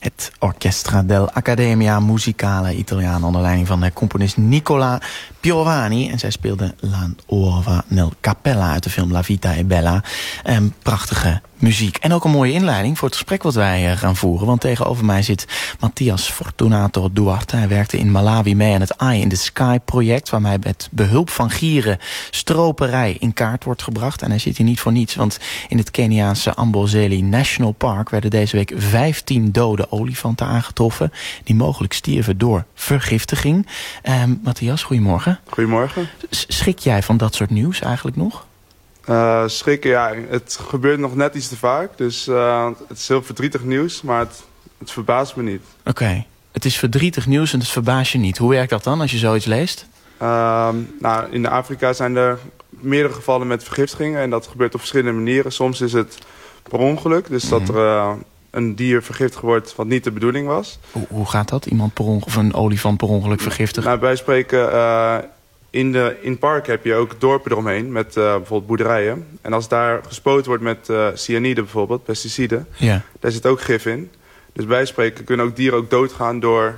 Het Orchestra dell'Accademia Musicale Italiana onder leiding van de componist Nicola Piovani. En zij speelde La Uova nel Cappella uit de film La Vita è Bella. Prachtige muziek. En ook een mooie inleiding voor het gesprek wat wij gaan voeren. Want tegenover mij zit Matthias Fortunato Duarte. Hij werkte in Malawi mee aan het Eye in the Sky project, waarmee met behulp van gieren stroperij in kaart wordt gebracht. En hij zit hier niet voor niets, want in het Keniaanse Amboseli National Park werden deze week 15 dode olifanten aangetroffen die mogelijk stierven door vergiftiging. Matthias, goedemorgen. Goedemorgen. Schrik jij van dat soort nieuws eigenlijk nog? Schrikken, ja. Het gebeurt nog net iets te vaak. Dus het is heel verdrietig nieuws, maar het verbaast me niet. Oké. Het is verdrietig nieuws en het verbaast je niet. Hoe werkt dat dan als je zoiets leest? In Afrika zijn er meerdere gevallen met vergiftigingen. En dat gebeurt op verschillende manieren. Soms is het per ongeluk. Dus dat er een dier vergiftigd wordt wat niet de bedoeling was. Hoe gaat dat? Iemand per ongeluk, of een olifant per ongeluk vergiftigd? Nou, wij spreken... In het park heb je ook dorpen eromheen met bijvoorbeeld boerderijen. En als daar gespoten wordt met cyanide bijvoorbeeld, pesticiden, daar zit ook gif in. Dus bij spreken kunnen ook dieren ook doodgaan door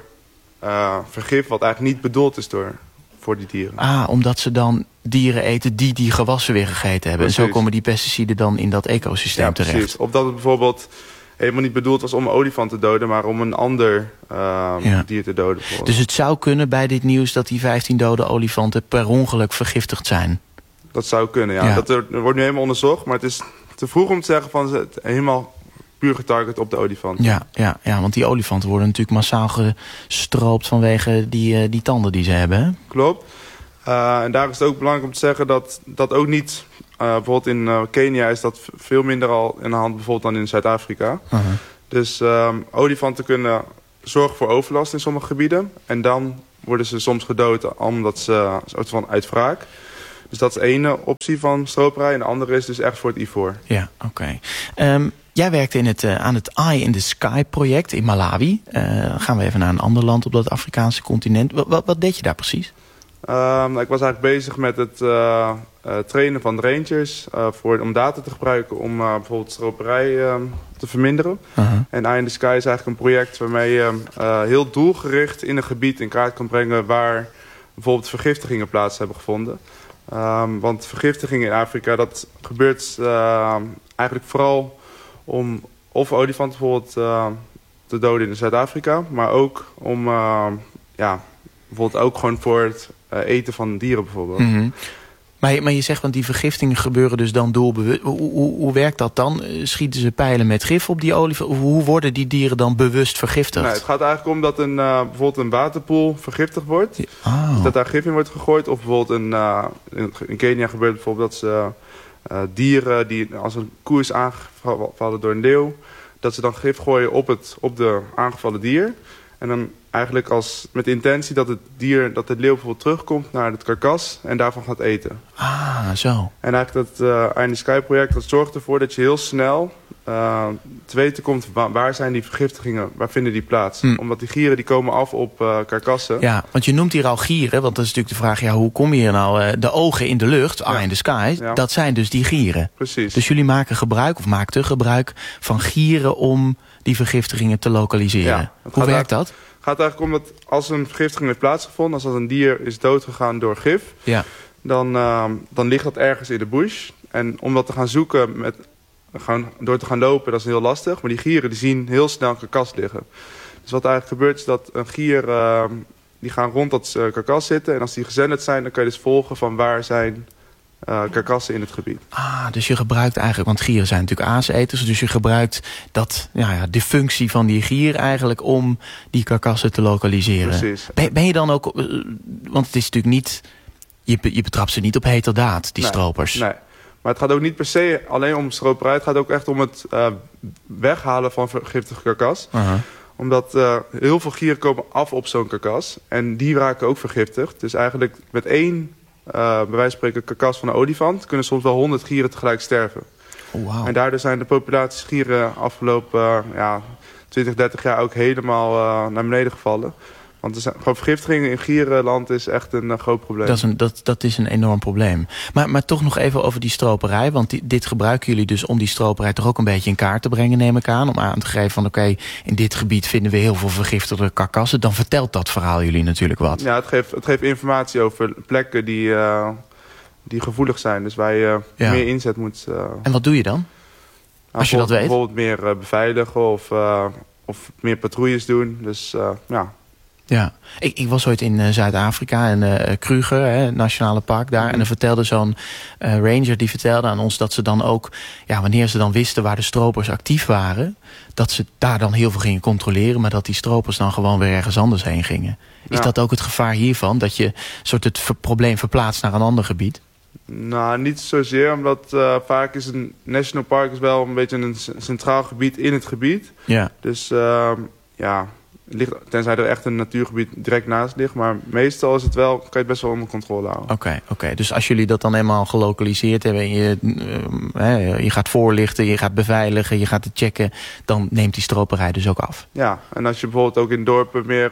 vergif wat eigenlijk niet bedoeld is voor die dieren. Omdat ze dan dieren eten die gewassen weer gegeten hebben. Precies. En zo komen die pesticiden dan in dat ecosysteem terecht. Precies. Of dat het bijvoorbeeld helemaal niet bedoeld was om een olifant te doden, maar om een ander dier te doden. Dus het zou kunnen bij dit nieuws dat die 15 dode olifanten per ongeluk vergiftigd zijn? Dat zou kunnen, ja. Dat wordt nu helemaal onderzocht, maar het is te vroeg om te zeggen van het helemaal puur getarget op de olifant. Ja, want die olifanten worden natuurlijk massaal gestroopt vanwege die tanden die ze hebben. Hè? Klopt. En daar is het ook belangrijk om te zeggen dat ook niet... bijvoorbeeld in Kenia is dat veel minder al in de hand bijvoorbeeld dan in Zuid-Afrika. Dus olifanten kunnen zorgen voor overlast in sommige gebieden. En dan worden ze soms gedood omdat ze soort van uit wraak. Dus dat is de ene optie van stroperij. En de andere is dus echt voor het ivoor. Ja, oké. Jij werkte aan het Eye in the Sky project in Malawi. Gaan we even naar een ander land op dat Afrikaanse continent. Wat deed je daar precies? Ik was eigenlijk bezig met het trainen van rangers om data te gebruiken om bijvoorbeeld stroperij te verminderen. En Eye in the Sky is eigenlijk een project waarmee je heel doelgericht in een gebied in kaart kan brengen waar bijvoorbeeld vergiftigingen plaats hebben gevonden. Want vergiftigingen in Afrika, dat gebeurt eigenlijk vooral om of olifanten bijvoorbeeld te doden in Zuid-Afrika, maar ook om bijvoorbeeld ook gewoon voor het eten van dieren bijvoorbeeld. Maar je zegt, want die vergiftingen gebeuren dus dan doelbewust. Hoe werkt dat dan? Schieten ze pijlen met gif op die olifanten? Hoe worden die dieren dan bewust vergiftigd? Nee, het gaat eigenlijk om dat bijvoorbeeld een waterpoel vergiftigd wordt. Dus dat daar gif in wordt gegooid. Of bijvoorbeeld in Kenia gebeurt bijvoorbeeld dat ze dieren die als een koe is aangevallen door een leeuw, dat ze dan gif gooien op de aangevallen dier. En dan eigenlijk met de intentie dat dat het leeuw bijvoorbeeld terugkomt naar het karkas en daarvan gaat eten. Zo. En eigenlijk dat Eye in the Sky project, dat zorgt ervoor dat je heel snel te weten komt waar zijn die vergiftigingen, waar vinden die plaats. Omdat die gieren die komen af op karkassen. Ja, want je noemt hier al gieren, want dat is natuurlijk de vraag, hoe kom je hier nou? De ogen in de lucht, Eye in the Sky, dat zijn dus die gieren. Precies. Dus jullie maakten gebruik van gieren om die vergiftigingen te lokaliseren. Hoe werkt dat? Het gaat eigenlijk om dat als een vergiftiging heeft plaatsgevonden, als een dier is doodgegaan door gif, dan ligt dat ergens in de bush. En om dat te gaan zoeken door te gaan lopen, dat is heel lastig. Maar die gieren die zien heel snel een karkas liggen. Dus wat eigenlijk gebeurt is dat een gier, die gaan rond dat karkas zitten. En als die gezenderd zijn, dan kan je dus volgen van waar zijn karkassen in het gebied. Dus je gebruikt eigenlijk, want gieren zijn natuurlijk aaseters, dus je gebruikt de functie van die gier eigenlijk om die karkassen te lokaliseren. Precies. Ben je dan ook, want het is natuurlijk niet, je betrapt ze niet op heterdaad, die stropers. Nee, maar het gaat ook niet per se alleen om stroperij, het gaat ook echt om het weghalen van vergiftigd karkas. Omdat heel veel gieren komen af op zo'n karkas en die raken ook vergiftigd. Dus eigenlijk met één bij wijze van spreken karkas van een olifant kunnen soms wel 100 gieren tegelijk sterven. En daardoor zijn de populaties gieren afgelopen 20, 30 jaar ook helemaal naar beneden gevallen. Want gewoon vergiftiging in gierenland is echt een groot probleem. Dat is een enorm probleem. Maar toch nog even over die stroperij. Want dit gebruiken jullie dus om die stroperij toch ook een beetje in kaart te brengen, neem ik aan. Om aan te geven van oké, in dit gebied vinden we heel veel vergiftigde karkassen. Dan vertelt dat verhaal jullie natuurlijk wat. Ja, het geeft informatie over plekken die gevoelig zijn. Dus waar je meer inzet moet. En wat doe je dan? Als je dat weet? Bijvoorbeeld meer beveiligen of meer patrouilles doen. Dus ja. Ja, ik was ooit in Zuid-Afrika en Kruger, nationale park daar. En dan vertelde zo'n ranger, die vertelde aan ons dat ze dan ook, wanneer ze dan wisten waar de stropers actief waren, dat ze daar dan heel veel gingen controleren, maar dat die stropers dan gewoon weer ergens anders heen gingen. Is dat ook het gevaar hiervan, dat je soort het probleem verplaatst naar een ander gebied? Nou, niet zozeer, omdat vaak is een national park is wel een beetje een centraal gebied in het gebied. Ja. Dus tenzij er echt een natuurgebied direct naast ligt. Maar meestal is het wel, kan je het best wel onder controle houden. Oké. Dus als jullie dat dan eenmaal gelokaliseerd hebben en je gaat voorlichten, je gaat beveiligen, je gaat het checken, dan neemt die stroperij dus ook af. Ja, en als je bijvoorbeeld ook in dorpen meer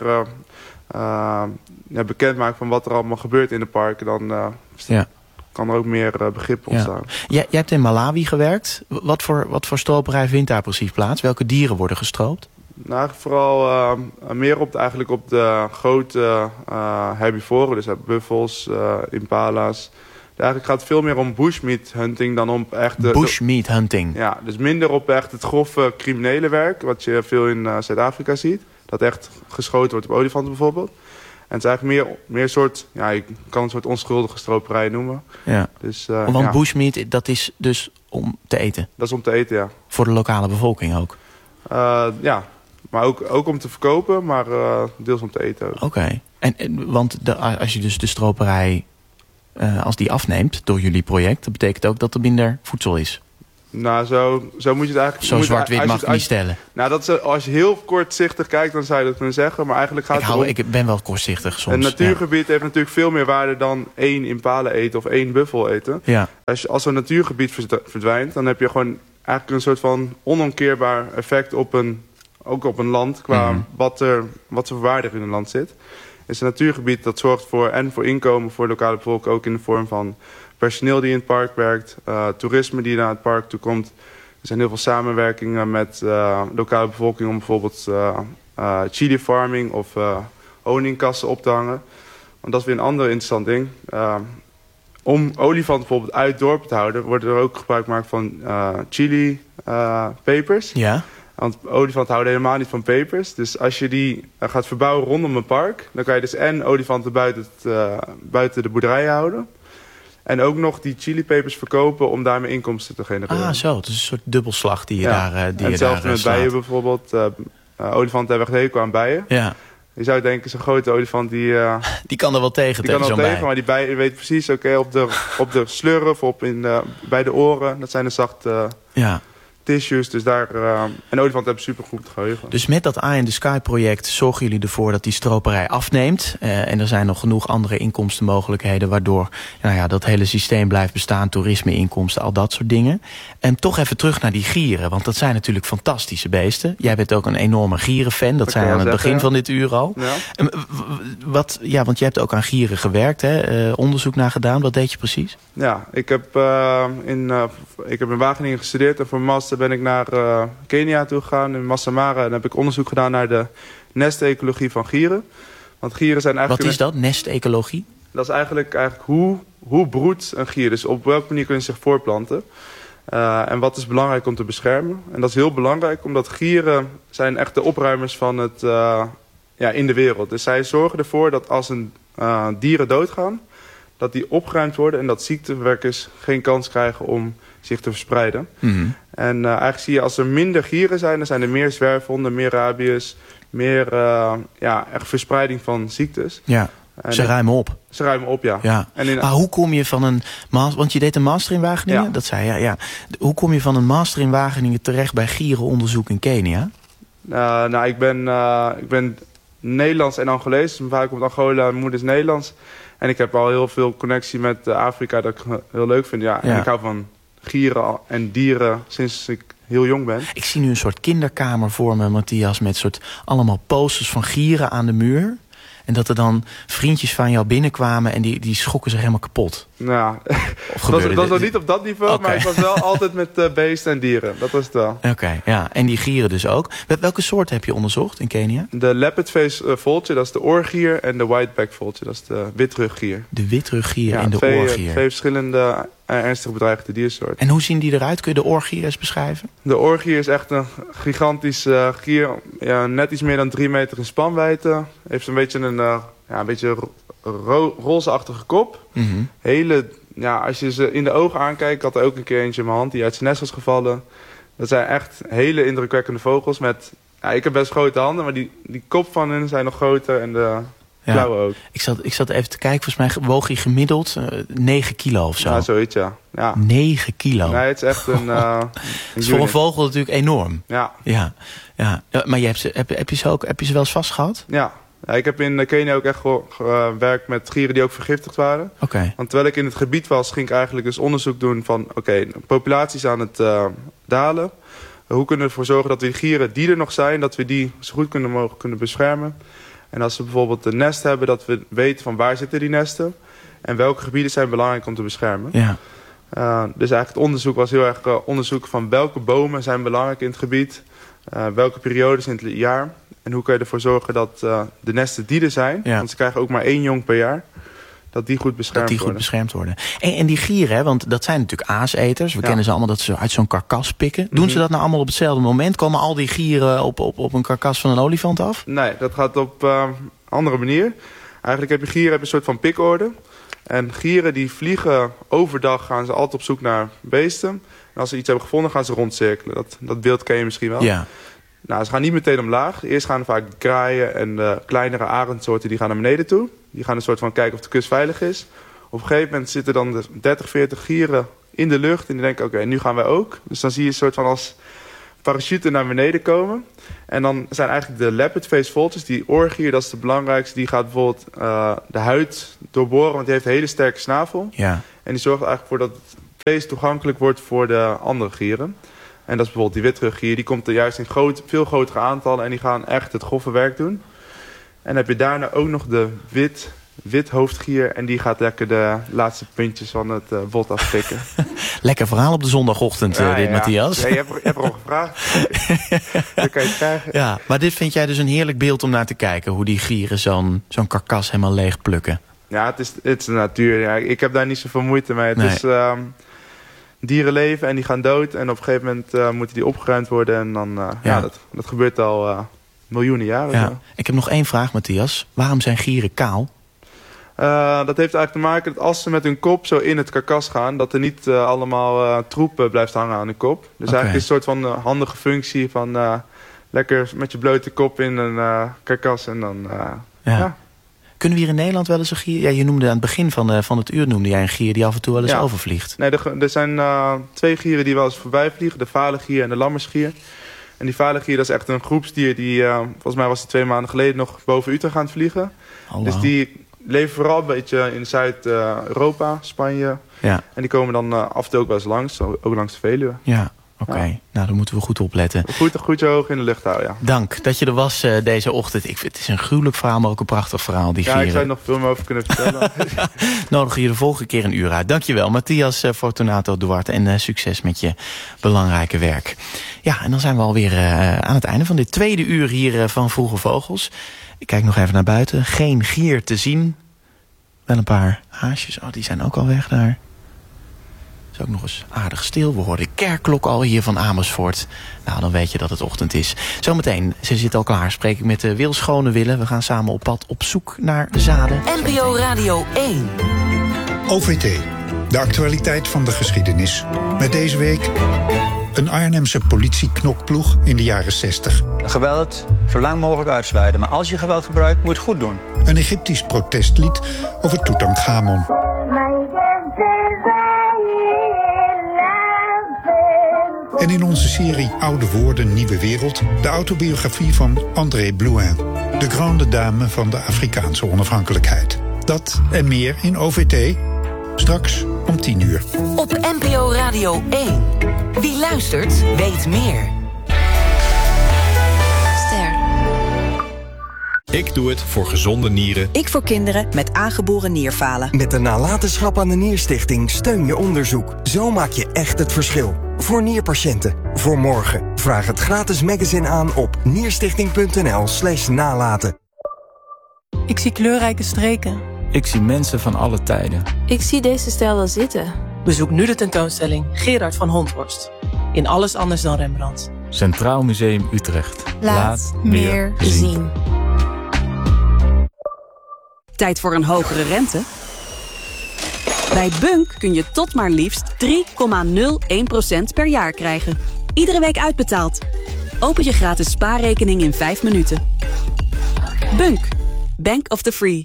bekend maakt van wat er allemaal gebeurt in de parken, dan kan er ook meer begrip ontstaan. Jij hebt in Malawi gewerkt. Wat voor stroperij vindt daar precies plaats? Welke dieren worden gestroopt? Nou, vooral meer op de grote herbivoren. Dus buffels, impala's. Eigenlijk gaat het veel meer om bushmeat hunting dan om echt... Bushmeat hunting? Ja, dus minder op echt het grove criminele werk. Wat je veel in Zuid-Afrika ziet. Dat echt geschoten wordt op olifanten bijvoorbeeld. En het is eigenlijk meer soort... Ja, je kan een soort onschuldige stroperij noemen. Ja. Dus, want bushmeat, dat is dus om te eten? Dat is om te eten, ja. Voor de lokale bevolking ook? Ja, maar ook om te verkopen, maar deels om te eten ook. Oké. Want als je dus de stroperij, als die afneemt door jullie project, dat betekent ook dat er minder voedsel is? Nou, zo moet je het eigenlijk... Zo zwart-wit mag ik niet stellen. Nou, als je heel kortzichtig kijkt, dan zou je dat kunnen zeggen. Maar eigenlijk gaat ik ben wel kortzichtig soms. Een natuurgebied heeft natuurlijk veel meer waarde dan 1 impala eten of 1 buffel eten. Ja. Als een natuurgebied verdwijnt, dan heb je gewoon eigenlijk een soort van onomkeerbaar effect op een land qua wat voor waarde er in een land zit. Dus een natuurgebied dat zorgt voor inkomen voor de lokale bevolking, ook in de vorm van personeel die in het park werkt, toerisme die naar het park toe komt. Er zijn heel veel samenwerkingen met lokale bevolking om bijvoorbeeld chili farming of honingkassen op te hangen. Want dat is weer een ander interessant ding. Om olifanten bijvoorbeeld uit dorpen te houden, wordt er ook gebruik gemaakt van chili pepers. Ja. Want olifanten houden helemaal niet van pepers. Dus als je die gaat verbouwen rondom een park, dan kan je dus en olifanten buiten de boerderij houden. En ook nog die chilipepers verkopen om daarmee inkomsten te genereren. Ah, zo. Het is een soort dubbelslag die je daar hetzelfde met bijen bijvoorbeeld. Olifanten hebben echt hekel aan bijen. Ja. Je zou denken, zo'n grote olifant die kan er wel tegen. Die kan er wel tegen, maar die bij weet precies, op de slurf, bij de oren. Dat zijn de zachte tissues. Dus daar, en olifanten hebben supergoed geheugen. Dus met dat Eye in the Sky project zorgen jullie ervoor dat die stroperij afneemt. En er zijn nog genoeg andere inkomstenmogelijkheden waardoor dat hele systeem blijft bestaan. Toerisme-inkomsten, al dat soort dingen. En toch even terug naar die gieren. Want dat zijn natuurlijk fantastische beesten. Jij bent ook een enorme gierenfan. Dat zijn we aan het begin van dit uur al. Ja. Want je hebt ook aan gieren gewerkt. Hè? Onderzoek naar gedaan. Wat deed je precies? Ja, ik heb in Wageningen gestudeerd. En voor mijn master ben ik naar Kenia toe gegaan. In Masai Mara. En heb ik onderzoek gedaan naar de nestecologie van gieren. Want gieren zijn eigenlijk... Wat is dat, nestecologie? Dat is eigenlijk hoe broedt een gier. Dus op welke manier kunnen ze zich voortplanten. En wat is belangrijk om te beschermen. En dat is heel belangrijk, omdat gieren zijn echt de opruimers van het in de wereld. Dus zij zorgen ervoor dat als dieren doodgaan, dat die opgeruimd worden en dat ziekteverwekkers geen kans krijgen om zich te verspreiden. Mm-hmm. En eigenlijk zie je, als er minder gieren zijn, dan zijn er meer zwerfhonden, meer rabies, meer echt verspreiding van ziektes. Ja. Ze ruimen op. Ze ruimen op, ja. Maar hoe kom je van een... Want je deed een master in Wageningen? Ja. Dat zei je, ja. Hoe kom je van een master in Wageningen terecht bij gierenonderzoek in Kenia? Ik ben Nederlands en Angolees. Mijn vader komt uit Angola, mijn moeder is Nederlands. En ik heb al heel veel connectie met Afrika dat ik heel leuk vind. Ja. En ik hou van gieren en dieren sinds ik heel jong ben. Ik zie nu een soort kinderkamer voor me, Matthias, met soort allemaal posters van gieren aan de muur. En dat er dan vriendjes van jou binnenkwamen en die schrokken zich helemaal kapot. Nou, dat was nog niet op dat niveau, maar ik was wel altijd met beesten en dieren. Dat was het wel. Oké, ja. En die gieren dus ook. Welke soorten heb je onderzocht in Kenia? De leopardface vulture, dat is de oorgier. En de whiteback vulture, dat is de witruggier. De witruggier en de oorgier. Twee verschillende ernstig bedreigde diersoorten. En hoe zien die eruit? Kun je de oorgier eens beschrijven? De oorgier is echt een gigantische gier. Ja, net iets meer dan 3 meter in spanwijdte. Heeft een beetje rozeachtige kop. Mm-hmm. Als je ze in de ogen aankijkt... Ik had er ook een keer eentje in mijn hand die uit zijn nest was gevallen. Dat zijn echt hele indrukwekkende vogels met... Ja, ik heb best grote handen, maar die kop van hen zijn nog groter en de klauwen ook. Ik zat even te kijken, volgens mij woog hij gemiddeld 9 kilo of zo. Ja, zoiets, ja. 9 kilo? Nee, het is echt een is voor een vogel natuurlijk enorm. Ja. Maar heb je ze wel eens vastgehad? Ja, ik heb in Kenia ook echt gewerkt met gieren die ook vergiftigd waren. Okay. Want terwijl ik in het gebied was, ging ik eigenlijk dus onderzoek doen van... de populatie is aan het dalen. Hoe kunnen we ervoor zorgen dat die gieren die er nog zijn... dat we die zo goed mogelijk kunnen beschermen. En als we bijvoorbeeld een nest hebben... dat we weten van waar zitten die nesten... en welke gebieden zijn belangrijk om te beschermen. Ja. Dus eigenlijk het onderzoek was heel erg onderzoek van... welke bomen zijn belangrijk in het gebied... welke periodes in het jaar... en hoe kan je ervoor zorgen dat de nesten die er zijn... want ze krijgen ook maar 1 jong per jaar... dat die goed beschermd worden. En die gieren, hè, want dat zijn natuurlijk aaseters. We kennen ze allemaal dat ze uit zo'n karkas pikken. Doen ze dat nou allemaal op hetzelfde moment? Komen al die gieren op een karkas van een olifant af? Nee, dat gaat op andere manier. Eigenlijk heb je gieren een soort van pikorde. En gieren die vliegen overdag, gaan ze altijd op zoek naar beesten. En als ze iets hebben gevonden, gaan ze rondcirkelen. Dat beeld ken je misschien wel. Ja. Nou, ze gaan niet meteen omlaag. Eerst gaan vaak de kraaien en de kleinere arendsoorten die gaan naar beneden toe. Die gaan een soort van kijken of de kust veilig is. Op een gegeven moment zitten dan de 30, 40 gieren in de lucht. En die denken, oké, nu gaan wij ook. Dus dan zie je een soort van als parachute naar beneden komen. En dan zijn eigenlijk de leopardface vultures, die oorgier, dat is de belangrijkste. Die gaat bijvoorbeeld de huid doorboren, want die heeft een hele sterke snavel. Ja. En die zorgt eigenlijk voor dat het vlees toegankelijk wordt voor de andere gieren. En dat is bijvoorbeeld die witruggier. Die komt er juist in veel grotere aantallen en die gaan echt het grove werk doen. En dan heb je daarna ook nog de withoofdgier. En die gaat lekker de laatste puntjes van het bot afpikken. Lekker verhaal op de zondagochtend, Matthias. Ja, je hebt erom gevraagd. Dan kan je het krijgen. Ja, maar dit vind jij dus een heerlijk beeld om naar te kijken. Hoe die gieren zo'n karkas helemaal leeg plukken. Ja, het is de natuur. Ja. Ik heb daar niet zoveel moeite mee. Het is dieren leven en die gaan dood. En op een gegeven moment moeten die opgeruimd worden. En dan, dat gebeurt al... miljoenen jaren. Ja. Ik heb nog 1 vraag, Matthias. Waarom zijn gieren kaal? Dat heeft eigenlijk te maken dat als ze met hun kop zo in het karkas gaan... dat er niet allemaal troep blijft hangen aan hun kop. Dus eigenlijk is het een soort van handige functie van... lekker met je blote kop in een karkas en dan... Kunnen we hier in Nederland wel eens een gier... Ja, je noemde aan het begin van het uur noemde jij een gier die af en toe wel eens overvliegt. Nee, er zijn 2 gieren die wel eens voorbij vliegen. De valengier en de lammersgier. En die valengier, dat is echt een groepsdier die... volgens mij was die 2 maanden geleden nog boven Utrecht aan het vliegen. Hallo. Dus die leven vooral een beetje in Zuid-Europa, Spanje. Ja. En die komen dan af en toe ook wel eens langs. Ook langs de Veluwe. Ja, oké. Ja. Nou, dan moeten we goed opletten. Goed je hoog in de lucht houden, ja. Dank dat je er was deze ochtend. Het is een gruwelijk verhaal, maar ook een prachtig verhaal. Die gieren. Ik zou er nog veel meer over kunnen vertellen. Nodig je de volgende keer een uur uit. Dankjewel, Matthias Fortunato Duarte. En succes met je belangrijke werk. Ja, en dan zijn we alweer aan het einde van dit 2e uur hier van Vroege Vogels. Ik kijk nog even naar buiten. Geen gier te zien. Wel een paar haasjes. Oh, die zijn ook al weg daar. Het is ook nog eens aardig stil. We horen de kerkklok al hier van Amersfoort. Nou, dan weet je dat het ochtend is. Zometeen, ze zit al klaar. Spreek ik met Wil Schonewille. We gaan samen op pad op zoek naar zaden. NPO Radio 1. OVT. De actualiteit van de geschiedenis. Met deze week... een Arnhemse politieknokploeg in de jaren 60. Geweld zo lang mogelijk uitsluiten. Maar als je geweld gebruikt, moet je het goed doen. Een Egyptisch protestlied over Tutankhamon. En in onze serie Oude Woorden, Nieuwe Wereld... de autobiografie van André Blouin. De grande dame van de Afrikaanse onafhankelijkheid. Dat en meer in OVT. Straks om 10:00. Op NPO Radio 1. Wie luistert, weet meer. Ster. Ik doe het voor gezonde nieren. Ik voor kinderen met aangeboren nierfalen. Met de nalatenschap aan de Nierstichting steun je onderzoek. Zo maak je echt het verschil. Voor nierpatiënten. Voor morgen. Vraag het gratis magazine aan op nierstichting.nl/nalaten. Ik zie kleurrijke streken. Ik zie mensen van alle tijden. Ik zie deze stijl wel zitten. Bezoek nu de tentoonstelling Gerard van Honthorst. In Alles anders dan Rembrandt. Centraal Museum Utrecht. Laat meer zien. Tijd voor een hogere rente? Bij Bunk kun je tot maar liefst 3,01% per jaar krijgen. Iedere week uitbetaald. Open je gratis spaarrekening in 5 minuten. Bunk. Bank of the Free.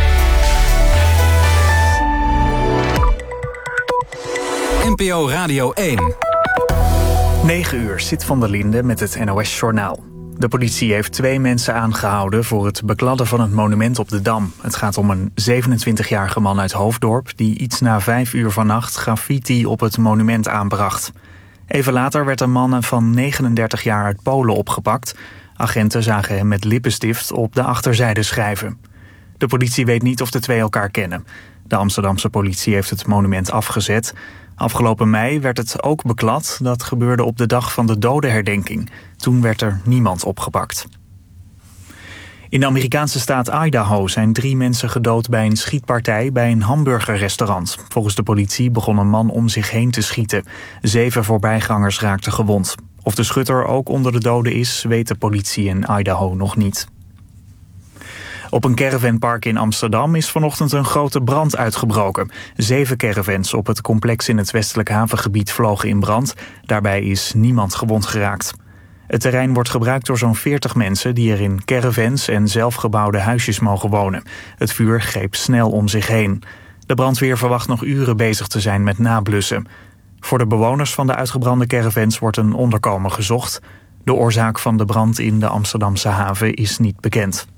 NPO Radio 1. 9 uur, Sid van der Linde met het NOS-journaal. De politie heeft 2 mensen aangehouden voor het bekladden van het monument op de Dam. Het gaat om een 27-jarige man uit Hoofddorp die iets na 5 uur vannacht graffiti op het monument aanbracht. Even later werd een man van 39 jaar uit Polen opgepakt. Agenten zagen hem met lippenstift op de achterzijde schrijven. De politie weet niet of de 2 elkaar kennen. De Amsterdamse politie heeft het monument afgezet. Afgelopen mei werd het ook beklad. Dat gebeurde op de dag van de dodenherdenking. Toen werd er niemand opgepakt. In de Amerikaanse staat Idaho zijn 3 mensen gedood bij een schietpartij bij een hamburgerrestaurant. Volgens de politie begon een man om zich heen te schieten. 7 voorbijgangers raakten gewond. Of de schutter ook onder de doden is, weet de politie in Idaho nog niet. Op een caravanpark in Amsterdam is vanochtend een grote brand uitgebroken. 7 caravans op het complex in het westelijk havengebied vlogen in brand. Daarbij is niemand gewond geraakt. Het terrein wordt gebruikt door zo'n 40 mensen die er in caravans en zelfgebouwde huisjes mogen wonen. Het vuur greep snel om zich heen. De brandweer verwacht nog uren bezig te zijn met nablussen. Voor de bewoners van de uitgebrande caravans wordt een onderkomen gezocht. De oorzaak van de brand in de Amsterdamse haven is niet bekend.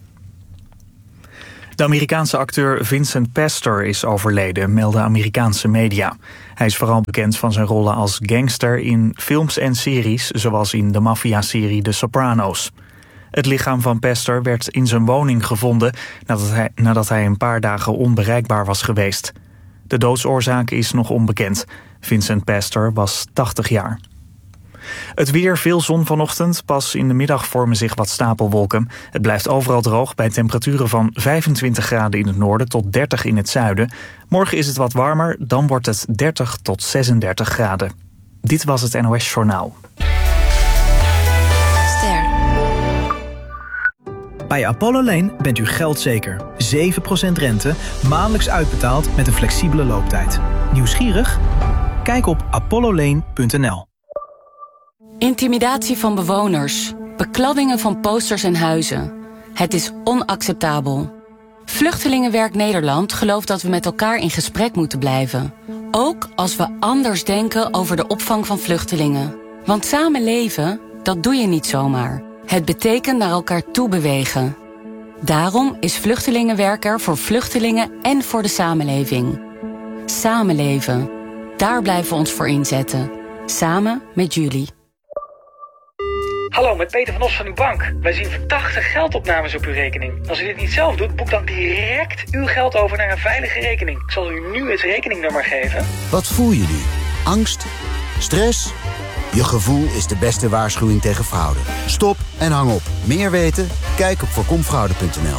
De Amerikaanse acteur Vincent Pastor is overleden, melden Amerikaanse media. Hij is vooral bekend van zijn rollen als gangster in films en series, zoals in de maffia-serie The Sopranos. Het lichaam van Pastor werd in zijn woning gevonden nadat hij een paar dagen onbereikbaar was geweest. De doodsoorzaak is nog onbekend. Vincent Pastor was 80 jaar. Het weer, veel zon vanochtend. Pas in de middag vormen zich wat stapelwolken. Het blijft overal droog bij temperaturen van 25 graden in het noorden tot 30 in het zuiden. Morgen is het wat warmer, dan wordt het 30 tot 36 graden. Dit was het NOS Journaal. Ster. Bij Apollo Lane bent u geldzeker. 7% rente, maandelijks uitbetaald met een flexibele looptijd. Nieuwsgierig? Kijk op apollolane.nl. Intimidatie van bewoners, bekladdingen van posters en huizen. Het is onacceptabel. Vluchtelingenwerk Nederland gelooft dat we met elkaar in gesprek moeten blijven. Ook als we anders denken over de opvang van vluchtelingen. Want samen leven, dat doe je niet zomaar. Het betekent naar elkaar toe bewegen. Daarom is Vluchtelingenwerk er voor vluchtelingen en voor de samenleving. Samenleven, daar blijven we ons voor inzetten. Samen met jullie. Hallo, met Peter van Os van uw bank. Wij zien verdachte geldopnames op uw rekening. Als u dit niet zelf doet, boek dan direct uw geld over naar een veilige rekening. Ik zal u nu het rekeningnummer geven. Wat voel je nu? Angst? Stress? Je gevoel is de beste waarschuwing tegen fraude. Stop en hang op. Meer weten? Kijk op voorkomfraude.nl.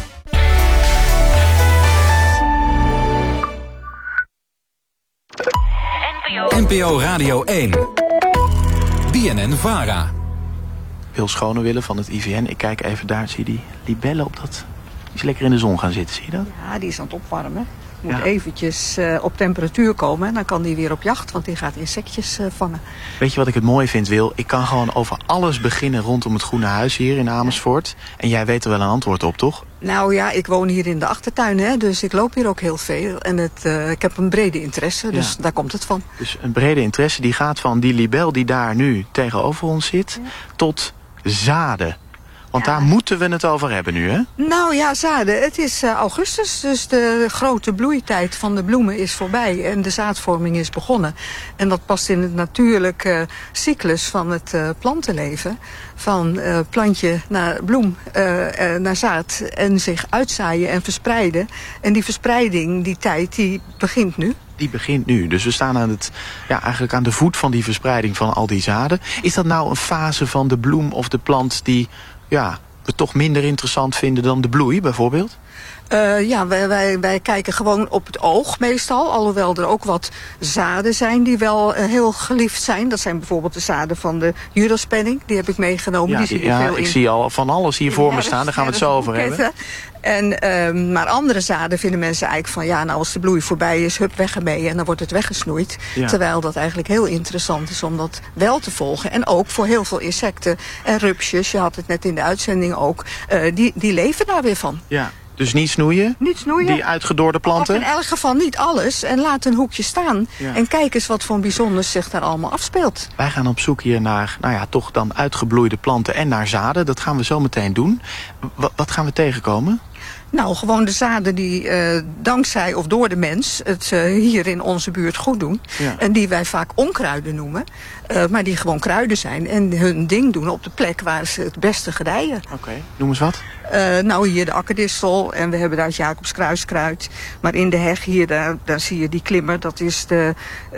NPO Radio 1. BNN-VARA. Wil Schonewille van het IVN. Ik kijk even daar, zie je die libellen op dat. Die is lekker in de zon gaan zitten, zie je dat? Ja, die is aan het opwarmen. Moet eventjes op temperatuur komen en dan kan die weer op jacht, want die gaat insectjes vangen. Weet je wat ik het mooi vind, Wil? Ik kan gewoon over alles beginnen rondom het Groene Huis hier in Amersfoort. En jij weet er wel een antwoord op, toch? Nou ja, ik woon hier in de achtertuin, hè, dus ik loop hier ook heel veel. En ik heb een brede interesse, dus daar komt het van. Dus een brede interesse die gaat van die libel die daar nu tegenover ons zit, tot zaden. Want daar moeten we het over hebben nu, hè? Nou ja, zaden. Het is augustus, dus de grote bloeitijd van de bloemen is voorbij. En de zaadvorming is begonnen. En dat past in het natuurlijke cyclus van het plantenleven. Van plantje naar bloem, naar zaad. En zich uitzaaien en verspreiden. En die verspreiding, die tijd, die begint nu. Die begint nu. Dus we staan eigenlijk aan de voet van die verspreiding van al die zaden. Is dat nou een fase van de bloem of de plant die we toch minder interessant vinden dan de bloei bijvoorbeeld? Wij kijken gewoon op het oog meestal. Alhoewel er ook wat zaden zijn die wel heel geliefd zijn. Dat zijn bijvoorbeeld de zaden van de judaspenning. Die heb ik meegenomen. Ik zie al van alles hier voor me staan. Daar gaan we het zo over hebben. Maar andere zaden vinden mensen eigenlijk van... nou als de bloei voorbij is, hup, weg ermee. En dan wordt het weggesnoeid. Ja. Terwijl dat eigenlijk heel interessant is om dat wel te volgen. En ook voor heel veel insecten en rupsjes. Je had het net in de uitzending ook. Die leven daar weer van. Ja. Dus niet snoeien? Niet snoeien. Die uitgedorde planten? Of in elk geval niet alles. En laat een hoekje staan. Ja. En kijk eens wat voor bijzonders zich daar allemaal afspeelt. Wij gaan op zoek hier naar, toch dan uitgebloeide planten en naar zaden. Dat gaan we zo meteen doen. Wat gaan we tegenkomen? Nou, gewoon de zaden die dankzij of door de mens het hier in onze buurt goed doen. Ja. En die wij vaak onkruiden noemen. Maar die gewoon kruiden zijn. En hun ding doen op de plek waar ze het beste gedijen. Oké, noem eens wat. Nou, hier de akkerdistel. En we hebben daar het Jacobs kruiskruid. Maar in de heg hier, daar zie je die klimmer. Dat is de,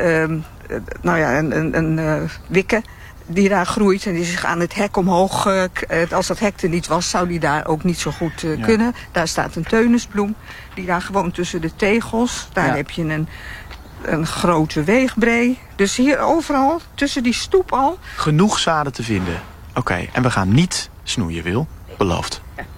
een wikke. Die daar groeit en die zich aan het hek omhoog... als dat hek er niet was, zou die daar ook niet zo goed kunnen. Daar staat een teunisbloem. Die daar gewoon tussen de tegels... Daar heb je een grote weegbree. Dus hier overal, tussen die stoep al... Genoeg zaden te vinden. Oké, en we gaan niet snoeien, Wil. Beloofd. Ja.